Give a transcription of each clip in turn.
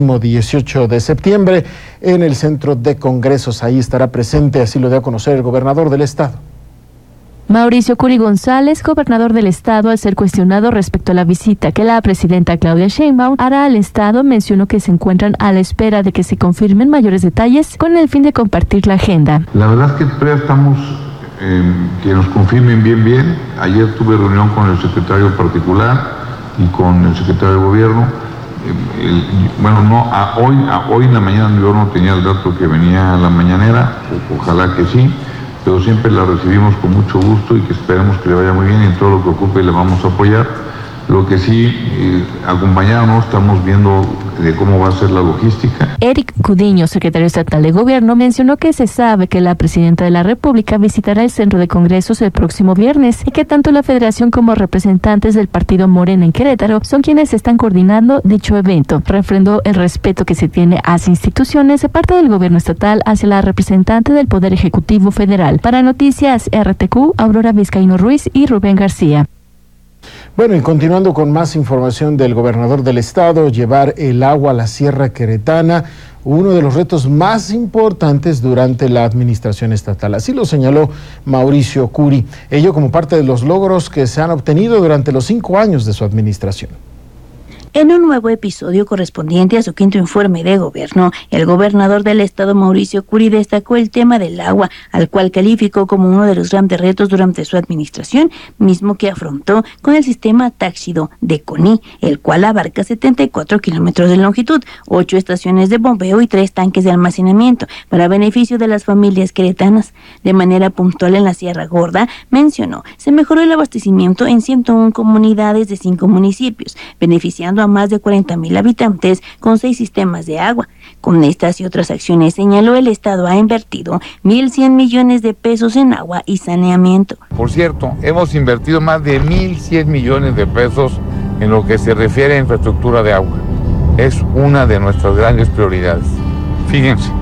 18 de septiembre en el Centro de Congresos. Ahí estará presente, así lo dio a conocer el gobernador del estado. Mauricio Curi González, gobernador del estado, al ser cuestionado respecto a la visita que la presidenta Claudia Sheinbaum hará al estado, mencionó que se encuentran a la espera de que se confirmen mayores detalles con el fin de compartir la agenda. La verdad es que todavía estamos que nos confirmen bien. Ayer tuve reunión con el secretario particular y con el secretario de gobierno. Hoy en la mañana yo no tenía el dato que venía a la mañanera, ojalá que sí, pero siempre la recibimos con mucho gusto y que esperemos que le vaya muy bien y en todo lo que ocupe le vamos a apoyar. Lo que sí, acompañados, estamos viendo de cómo va a ser la logística. Eric Cudiño, secretario estatal de Gobierno, mencionó que se sabe que la presidenta de la República visitará el Centro de Congresos el próximo viernes y que tanto la Federación como representantes del partido Morena en Querétaro son quienes están coordinando dicho evento. Refrendó el respeto que se tiene hacia instituciones de parte del Gobierno estatal hacia la representante del Poder Ejecutivo Federal. Para Noticias RTQ, Aurora Vizcaíno Ruiz y Rubén García. Bueno, y continuando con más información del gobernador del estado, llevar el agua a la Sierra Queretana, uno de los retos más importantes durante la administración estatal. Así lo señaló Mauricio Curi, ello como parte de los logros que se han obtenido durante los 5 años de su administración. En un nuevo episodio correspondiente a su quinto informe de gobierno, el gobernador del estado, Mauricio Curi, destacó el tema del agua, al cual calificó como uno de los grandes retos durante su administración, mismo que afrontó con el sistema Táxido de CONI, el cual abarca 74 kilómetros de longitud, 8 estaciones de bombeo y 3 tanques de almacenamiento, para beneficio de las familias queretanas. De manera puntual en la Sierra Gorda, mencionó, se mejoró el abastecimiento en 101 comunidades de 5 municipios, beneficiando a más de 40,000 habitantes con 6 sistemas de agua. Con estas y otras acciones, señaló, el Estado ha invertido 1,100 millones de pesos en agua y saneamiento. Por cierto, hemos invertido más de 1,100 millones de pesos en lo que se refiere a infraestructura de agua. Es una de nuestras grandes prioridades. Fíjense,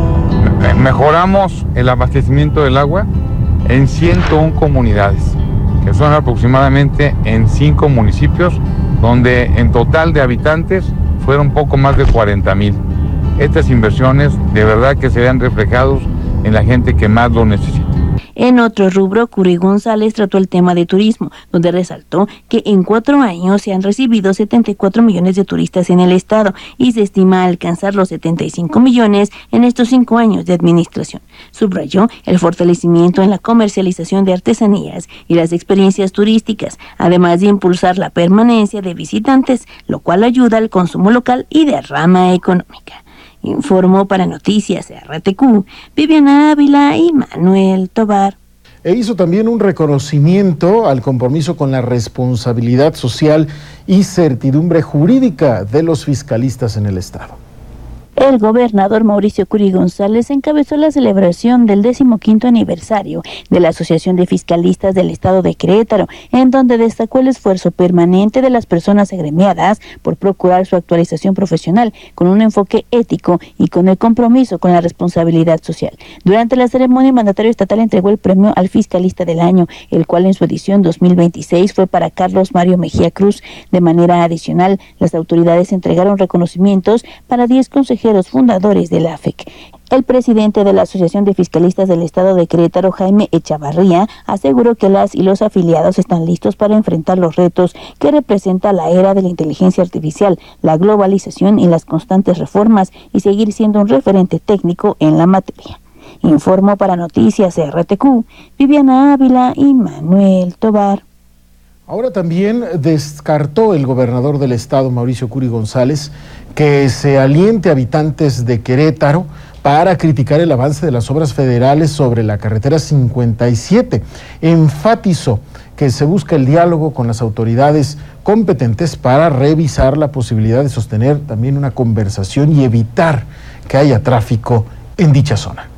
mejoramos el abastecimiento del agua en 101 comunidades, que son aproximadamente en 5 municipios, donde en total de habitantes fueron poco más de 40,000. Estas inversiones de verdad que se vean reflejados en la gente que más lo necesita. En otro rubro, Curi González trató el tema de turismo, donde resaltó que en 4 años se han recibido 74 millones de turistas en el estado y se estima alcanzar los 75 millones en estos 5 años de administración. Subrayó el fortalecimiento en la comercialización de artesanías y las experiencias turísticas, además de impulsar la permanencia de visitantes, lo cual ayuda al consumo local y derrama económica. Informó para Noticias RTQ, Viviana Ávila y Manuel Tobar. E hizo también un reconocimiento al compromiso con la responsabilidad social y certidumbre jurídica de los fiscalistas en el estado. El gobernador Mauricio Curi González encabezó la celebración del 15º aniversario de la Asociación de Fiscalistas del Estado de Querétaro, en donde destacó el esfuerzo permanente de las personas agremiadas por procurar su actualización profesional con un enfoque ético y con el compromiso con la responsabilidad social. Durante la ceremonia, el mandatario estatal entregó el premio al Fiscalista del Año, el cual en su edición 2026 fue para Carlos Mario Mejía Cruz. De manera adicional, las autoridades entregaron reconocimientos para 10 consejeros fundadores de la AFEC. El presidente de la Asociación de Fiscalistas del Estado de Querétaro, Jaime Echavarría, aseguró que las y los afiliados están listos para enfrentar los retos que representa la era de la inteligencia artificial, la globalización y las constantes reformas y seguir siendo un referente técnico en la materia. Informó para Noticias RTQ, Viviana Ávila y Manuel Tobar. Ahora también descartó el gobernador del estado, Mauricio Curi González, que se aliente a habitantes de Querétaro para criticar el avance de las obras federales sobre la carretera 57. Enfatizó que se busca el diálogo con las autoridades competentes para revisar la posibilidad de sostener también una conversación y evitar que haya tráfico en dicha zona.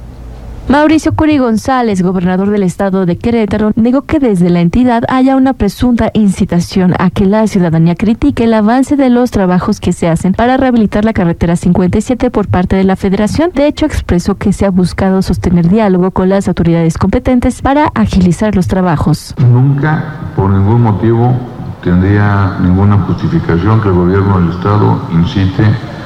Mauricio Curi González, gobernador del estado de Querétaro, negó que desde la entidad haya una presunta incitación a que la ciudadanía critique el avance de los trabajos que se hacen para rehabilitar la carretera 57 por parte de la Federación. De hecho, expresó que se ha buscado sostener diálogo con las autoridades competentes para agilizar los trabajos. Nunca, por ningún motivo, tendría ninguna justificación que el gobierno del estado incite